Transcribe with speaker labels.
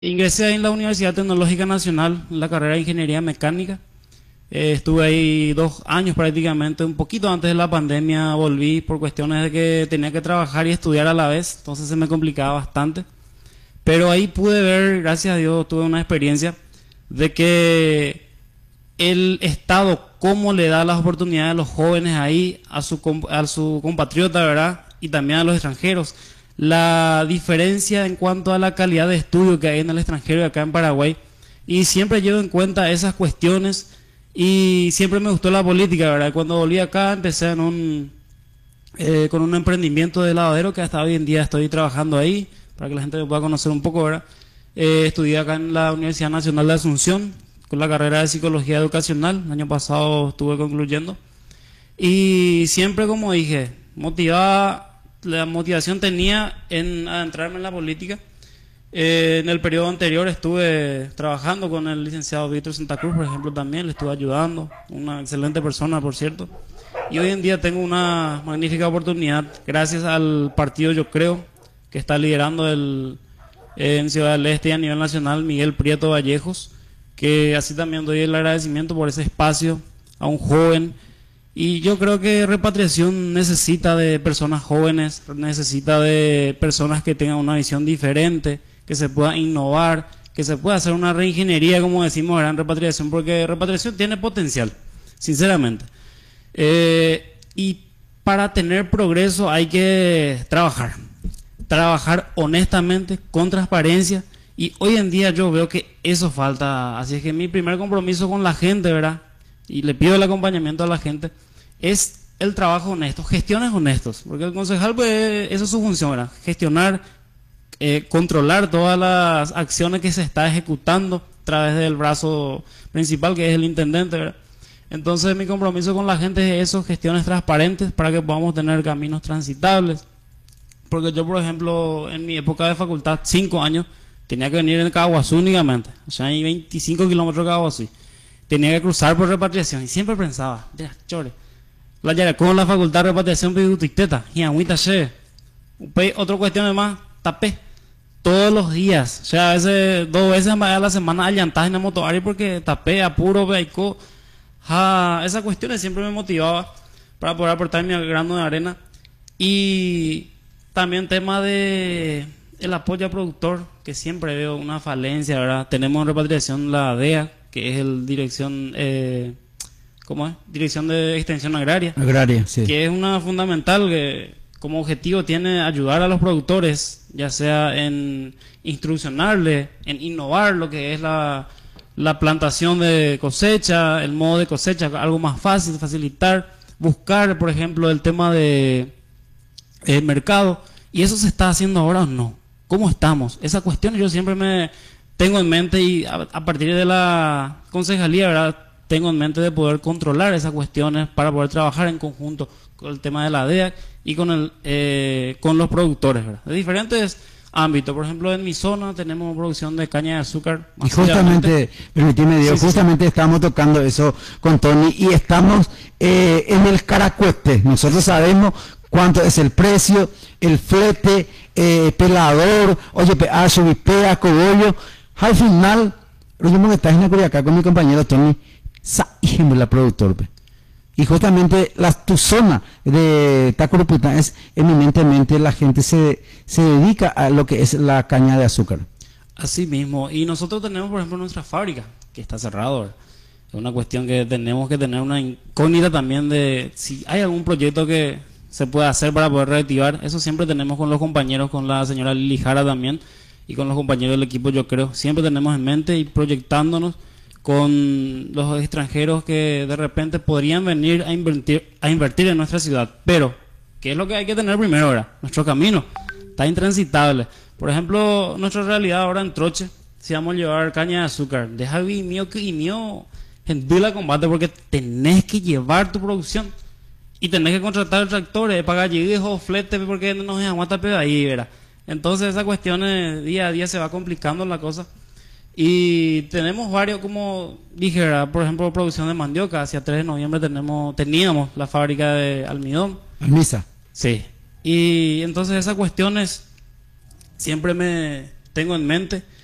Speaker 1: Ingresé ahí en la Universidad Tecnológica Nacional, en la carrera de Ingeniería Mecánica. Estuve ahí 2 años prácticamente, un poquito antes de la pandemia volví por cuestiones de que tenía que trabajar y estudiar a la vez, entonces se me complicaba bastante. Pero ahí pude ver, gracias a Dios, tuve una experiencia de que el Estado, cómo le da las oportunidades a los jóvenes ahí, a su compatriota, ¿verdad? Y también a los extranjeros. La diferencia en cuanto a la calidad de estudio que hay en el extranjero y acá en Paraguay. Y siempre llevo en cuenta esas cuestiones y siempre me gustó la política, ¿verdad? Cuando volví acá empecé con un emprendimiento de lavadero que hasta hoy en día estoy trabajando ahí, para que la gente me pueda conocer un poco, ¿verdad? Estudié acá en la Universidad Nacional de Asunción con la carrera de Psicología Educacional. El año pasado estuve concluyendo. Y siempre, como dije, la motivación tenía en adentrarme en la política. En el periodo anterior estuve trabajando con el licenciado Víctor Santa Cruz, por ejemplo, también le estuve ayudando, una excelente persona, por cierto. Y hoy en día tengo una magnífica oportunidad, gracias al partido Yo Creo, que está liderando en Ciudad del Este y a nivel nacional, Miguel Prieto Vallejos, que así también doy el agradecimiento por ese espacio a un joven. Y yo creo que repatriación necesita de personas jóvenes, necesita de personas que tengan una visión diferente, que se pueda innovar, que se pueda hacer una reingeniería, como decimos ahora en repatriación, porque repatriación tiene potencial, sinceramente. Y para tener progreso hay que trabajar honestamente, con transparencia, y hoy en día yo veo que eso falta. Así es que mi primer compromiso con la gente, ¿verdad? Y le pido el acompañamiento a la gente, es el trabajo honesto, gestiones honestos, porque el concejal, pues, esa es su función, ¿verdad? Gestionar, controlar todas las acciones que se está ejecutando a través del brazo principal, que es el intendente, ¿verdad? Entonces mi compromiso con la gente es eso, gestiones transparentes para que podamos tener caminos transitables. Porque yo, por ejemplo, en mi época de facultad, 5 años, tenía que venir en Caguazú únicamente, o sea, hay 25 kilómetros de Caguazú. Tenía que cruzar por repatriación y siempre pensaba, mira, chore, la yara con la facultad de repatriación pidutiteta, y agüita che, otra cuestión más, tapé todos los días, o sea, a veces 2 veces a la semana allantaje en la motoari porque tapé, apuro, veico, esas cuestiones siempre me motivaba para poder aportar mi grano de arena. Y también tema de el apoyo al productor, que siempre veo una falencia, ¿verdad? Tenemos en repatriación la DEA, que es el dirección, ¿cómo es? Dirección de Extensión Agraria. Agraria, sí. Que es una fundamental que como objetivo tiene ayudar a los productores, ya sea en instruccionarle, en innovar lo que es la plantación de cosecha, el modo de cosecha, algo más fácil, facilitar, buscar, por ejemplo, el tema de mercado. ¿Y eso se está haciendo ahora o no? ¿Cómo estamos? Esa cuestión yo siempre me tengo en mente, y a partir de la concejalía, ¿verdad?, tengo en mente de poder controlar esas cuestiones para poder trabajar en conjunto con el tema de la DEA y con los productores, ¿verdad?, de diferentes ámbitos. Por ejemplo, en mi zona tenemos producción de caña de azúcar.
Speaker 2: Y justamente, permíteme, Diego, sí, justamente estamos tocando eso con Tony y estamos en el Caracuete. Nosotros sabemos cuánto es el precio, el flete, pelador, oye, pedazo, vipea, cogollo. Al final, lo mismo que estás en acá con mi compañero Tony, la productor. Y justamente tu zona de Tacuruputá es eminentemente, la gente se dedica a lo que es la caña de azúcar.
Speaker 1: Así mismo. Y nosotros tenemos, por ejemplo, nuestra fábrica, que está cerrada. Es una cuestión que tenemos que tener una incógnita también de si hay algún proyecto que se pueda hacer para poder reactivar. Eso siempre tenemos con los compañeros, con la señora Lili Jara también, y con los compañeros del equipo Yo Creo. Siempre tenemos en mente y proyectándonos con los extranjeros que de repente podrían venir a invertir en nuestra ciudad. Pero, ¿qué es lo que hay que tener primero ahora? Nuestro camino está intransitable. Por ejemplo, nuestra realidad ahora en Troche, si vamos a llevar caña de azúcar, deja mío que mío en Vila Combate, porque tenés que llevar tu producción y tenés que contratar tractores, pagar llegues flete, porque no se aguanta pero ahí, ¿verdad? Entonces esas cuestiones día a día se va complicando la cosa. Y tenemos varios, como dije, ¿verdad?, por ejemplo, producción de mandioca. Hacia 3 de noviembre teníamos la fábrica de almidón.
Speaker 2: Almisa.
Speaker 1: Sí. Y entonces esas cuestiones siempre me tengo en mente.